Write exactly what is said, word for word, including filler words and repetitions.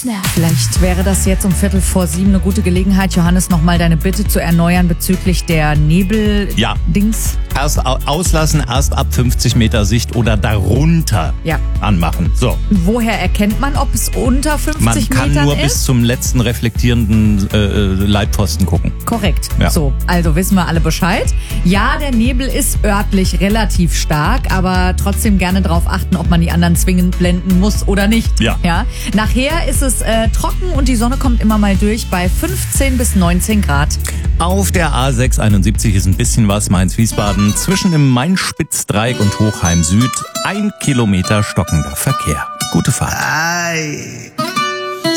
Snap. Vielleicht wäre das jetzt um Viertel vor sieben eine gute Gelegenheit, Johannes, nochmal deine Bitte zu erneuern bezüglich der Nebel-Dings. Ja. Erst auslassen, erst ab fünfzig Meter Sicht oder darunter Ja. anmachen. So. Woher erkennt man, ob es unter fünfzig Man kann Metern nur ist? bis zum letzten reflektierenden äh, Leitpfosten gucken. Korrekt. Ja. So, also wissen wir alle Bescheid. Ja, der Nebel ist örtlich relativ stark, aber trotzdem gerne darauf achten, ob man die anderen zwingend blenden muss oder nicht. Ja. Ja? Nachher ist es äh, trocken und die Sonne kommt immer mal durch bei fünfzehn bis neunzehn Grad. Auf der A sechs einundsiebzig ist ein bisschen was, Mainz-Wiesbaden. Zwischen dem Main-Spitz-Dreieck und Hochheim Süd ein Kilometer stockender Verkehr. Gute Fahrt. Ei.